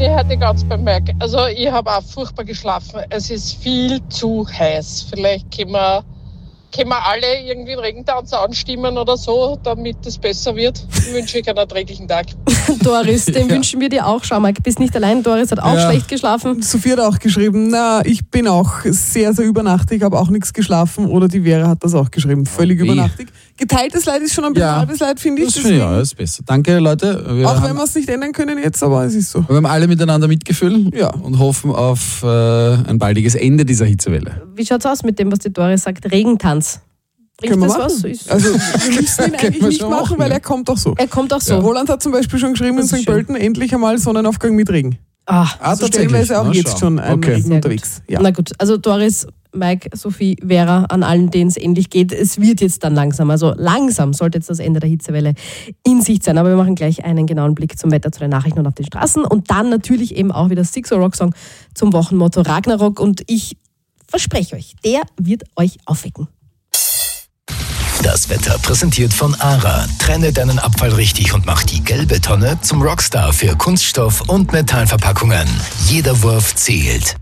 bin ich heute ganz beim Mike. Also ich habe auch furchtbar geschlafen. Es ist viel zu heiß. Vielleicht können wir alle irgendwie einen Regentanz anstimmen oder so, damit es besser wird. Ich wünsche euch einen erträglichen Tag. Doris, den wünschen wir dir auch. Schau mal, bist nicht allein. Doris hat auch schlecht geschlafen. Sophie hat auch geschrieben, ich bin auch sehr, sehr übernachtig, habe auch nichts geschlafen. Oder die Vera hat das auch geschrieben, völlig übernachtig. Geteiltes Leid ist schon ein bisschen halbes Leid, finde ich. Das finde ich auch, ist besser. Danke, Leute. Auch wenn wir es nicht ändern können jetzt, aber es ist so. Wir haben alle miteinander Mitgefühl und hoffen auf ein baldiges Ende dieser Hitzewelle. Wie schaut's aus mit dem, was die Doris sagt? Regentanz. Bringt das was? Also wir müssen ihn eigentlich nicht machen, weil er kommt auch so. Er kommt auch so. Roland hat zum Beispiel schon geschrieben in St. Pölten, endlich einmal Sonnenaufgang mit Regen. So stellenweise auch jetzt schon ein Regen unterwegs. Ja. Na gut, also Doris, Mike, Sophie, Vera, an allen, denen es ähnlich geht, es wird jetzt dann langsam, also langsam sollte jetzt das Ende der Hitzewelle in Sicht sein. Aber wir machen gleich einen genauen Blick zum Wetter, zu den Nachrichten und auf den Straßen und dann natürlich eben auch wieder Sixo Rock Song zum Wochenmotto Ragnarok und ich verspreche euch, der wird euch aufwecken. Das Wetter präsentiert von ARA. Trenne deinen Abfall richtig und mach die gelbe Tonne zum Rockstar für Kunststoff- und Metallverpackungen. Jeder Wurf zählt.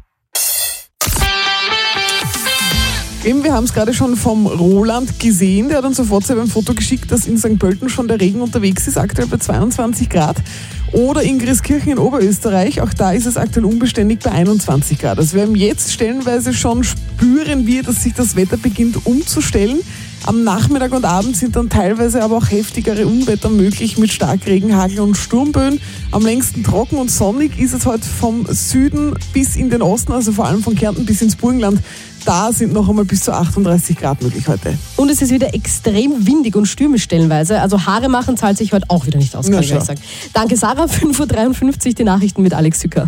Eben, wir haben es gerade schon vom Roland gesehen, der hat uns auf WhatsApp ein Foto geschickt, dass in St. Pölten schon der Regen unterwegs ist, aktuell bei 22 Grad. Oder in Grieskirchen in Oberösterreich, auch da ist es aktuell unbeständig bei 21 Grad. Also wir haben jetzt stellenweise schon spüren wir, dass sich das Wetter beginnt umzustellen. Am Nachmittag und Abend sind dann teilweise aber auch heftigere Unwetter möglich mit Starkregen, Hagel und Sturmböen. Am längsten trocken und sonnig ist es heute vom Süden bis in den Osten, also vor allem von Kärnten bis ins Burgenland. Da sind noch einmal bis zu 38 Grad möglich heute. Und es ist wieder extrem windig und stürmisch stellenweise. Also Haare machen zahlt sich heute auch wieder nicht aus, kann ich euch sagen. Danke Sarah, 5.53 Uhr, die Nachrichten mit Alex Hücker.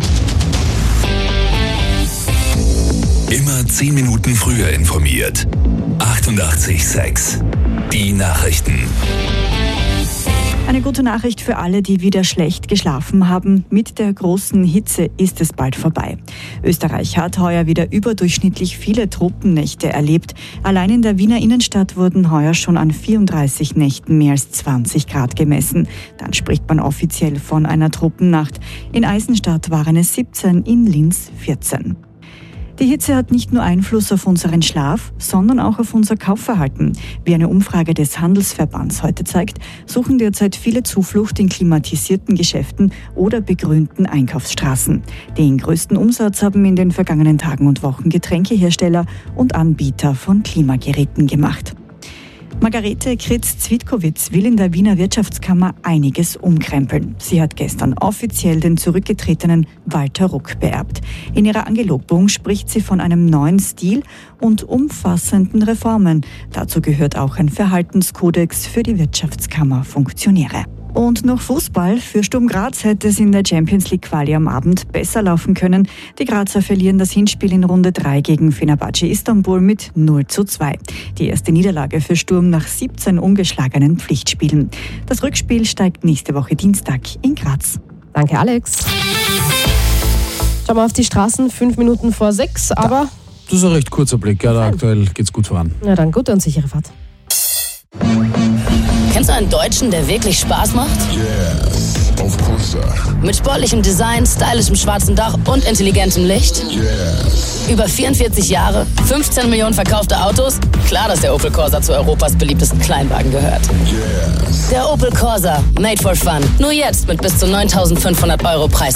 Immer 10 Minuten früher informiert. 88,6. Die Nachrichten. Eine gute Nachricht für alle, die wieder schlecht geschlafen haben. Mit der großen Hitze ist es bald vorbei. Österreich hat heuer wieder überdurchschnittlich viele Tropennächte erlebt. Allein in der Wiener Innenstadt wurden heuer schon an 34 Nächten mehr als 20 Grad gemessen. Dann spricht man offiziell von einer Tropennacht. In Eisenstadt waren es 17, in Linz 14. Die Hitze hat nicht nur Einfluss auf unseren Schlaf, sondern auch auf unser Kaufverhalten. Wie eine Umfrage des Handelsverbands heute zeigt, suchen derzeit viele Zuflucht in klimatisierten Geschäften oder begrünten Einkaufsstraßen. Den größten Umsatz haben in den vergangenen Tagen und Wochen Getränkehersteller und Anbieter von Klimageräten gemacht. Margarete Kritz-Zwitkowitz will in der Wiener Wirtschaftskammer einiges umkrempeln. Sie hat gestern offiziell den zurückgetretenen Walter Ruck beerbt. In ihrer Angelobung spricht sie von einem neuen Stil und umfassenden Reformen. Dazu gehört auch ein Verhaltenskodex für die Wirtschaftskammerfunktionäre. Und noch Fußball. Für Sturm Graz hätte es in der Champions League Quali am Abend besser laufen können. Die Grazer verlieren das Hinspiel in Runde 3 gegen Fenerbahce Istanbul mit 0:2. Die erste Niederlage für Sturm nach 17 ungeschlagenen Pflichtspielen. Das Rückspiel steigt nächste Woche Dienstag in Graz. Danke, Alex. Schauen wir auf die Straßen, 5 Minuten vor 6, aber... Das ist ein recht kurzer Blick, ja, aktuell geht's gut voran. Na dann, gute und sichere Fahrt. Kennst du einen Deutschen, der wirklich Spaß macht? Yes, of course. Mit sportlichem Design, stylischem schwarzen Dach und intelligentem Licht? Yes. Über 44 Jahre, 15 Millionen verkaufte Autos? Klar, dass der Opel Corsa zu Europas beliebtesten Kleinwagen gehört. Yes. Der Opel Corsa, made for fun. Nur jetzt mit bis zu 9.500 € Preis.